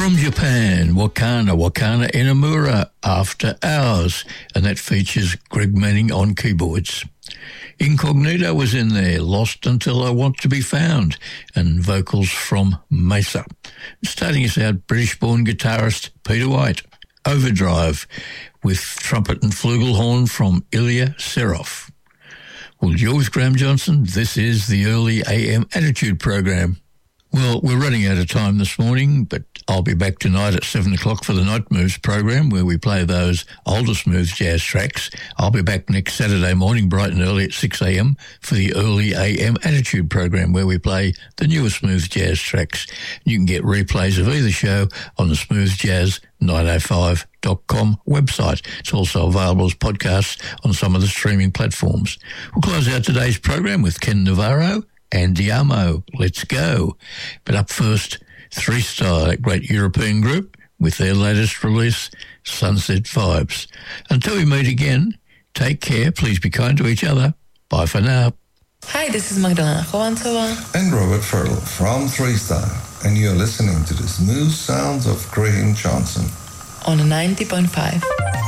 From Japan, Wakana Inamura, After Hours, and that features Greg Manning on keyboards. Incognito was in there, Lost Until I Want to Be Found, and vocals from Mesa. Starting us out, British-born guitarist Peter White, Overdrive, with trumpet and flugelhorn from Ilya Serov. Well, you're with Graham Johnson. This is the Early AM Attitude Program. Well, we're running out of time this morning, but I'll be back tonight at 7 o'clock for the Night Moves program, where we play those older smooth jazz tracks. I'll be back next Saturday morning, bright and early at 6 a.m. for the Early AM Attitude program, where we play the newer smooth jazz tracks. You can get replays of either show on the smoothjazz905.com website. It's also available as podcasts on some of the streaming platforms. We'll close out today's program with Ken Navarro and Diamo. Let's go. But up first, Three Star, that great European group, with their latest release, Sunset Vibes. Until we meet again, take care, please be kind to each other. Bye for now. Hi, this is Magdalena Johansova and Robert Fertile from Three Star, and you're listening to the smooth sounds of Graham Johnson on 90.5.